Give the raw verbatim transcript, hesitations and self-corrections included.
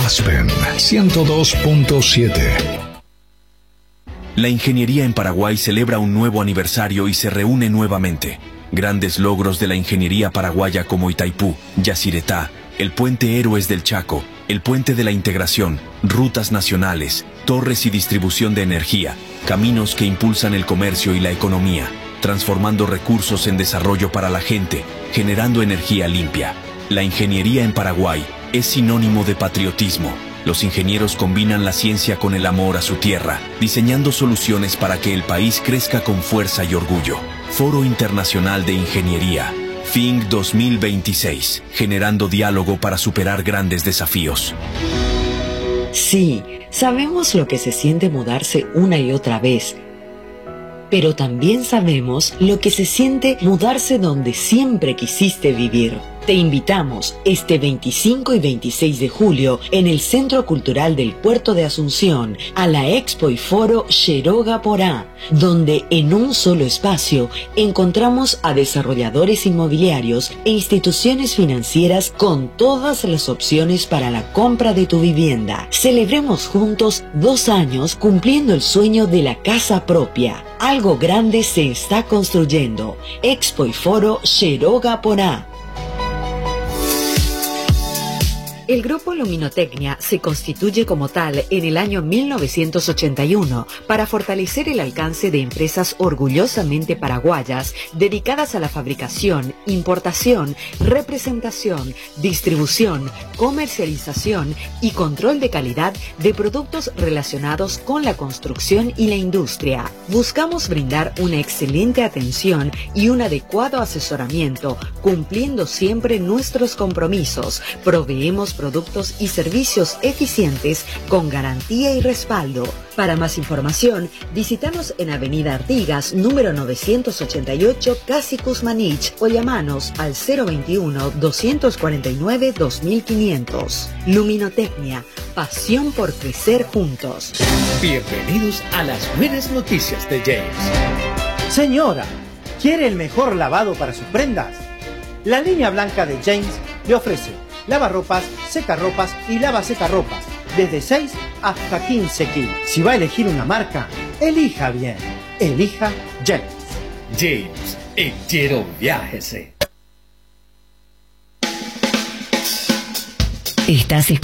Aspen ciento dos punto siete. La ingeniería en Paraguay celebra un nuevo aniversario y se reúne nuevamente. Grandes logros de la ingeniería paraguaya como Itaipú, Yacyretá, el Puente Héroes del Chaco, el Puente de la Integración, rutas nacionales, torres y distribución de energía, caminos que impulsan el comercio y la economía, transformando recursos en desarrollo para la gente, generando energía limpia. La ingeniería en Paraguay es sinónimo de patriotismo. Los ingenieros combinan la ciencia con el amor a su tierra, diseñando soluciones para que el país crezca con fuerza y orgullo. Foro Internacional de Ingeniería, F I N C dos mil veintiséis, generando diálogo para superar grandes desafíos. Sí, sabemos lo que se siente mudarse una y otra vez, pero también sabemos lo que se siente mudarse donde siempre quisiste vivir. Te invitamos este veinticinco y veintiséis de julio en el Centro Cultural del Puerto de Asunción a la Expo y Foro Xiroga Porá, donde en un solo espacio encontramos a desarrolladores inmobiliarios e instituciones financieras con todas las opciones para la compra de tu vivienda. Celebremos juntos dos años cumpliendo el sueño de la casa propia. Algo grande se está construyendo. Expo y Foro Xiroga Porá. El Grupo Luminotecnia se constituye como tal en el año mil novecientos ochenta y uno para fortalecer el alcance de empresas orgullosamente paraguayas dedicadas a la fabricación, importación, representación, distribución, comercialización y control de calidad de productos relacionados con la construcción y la industria. Buscamos brindar una excelente atención y un adecuado asesoramiento, cumpliendo siempre nuestros compromisos. Proveemos productos y servicios eficientes con garantía y respaldo. Para más información, visítanos en Avenida Artigas, número novecientos ochenta y ocho, Casi Cusmanich, o llamanos al cero veintiuno, doscientos cuarenta y nueve, dos mil quinientos. Luminotecnia, pasión por crecer juntos. Bienvenidos a las buenas noticias de James. Señora, ¿quiere el mejor lavado para sus prendas? La línea blanca de James le ofrece lavarropas, secarropas y lava secarropas, desde seis hasta quince kilos. Si va a elegir una marca, elija bien. Elija James. James, el quiero viájese. Estás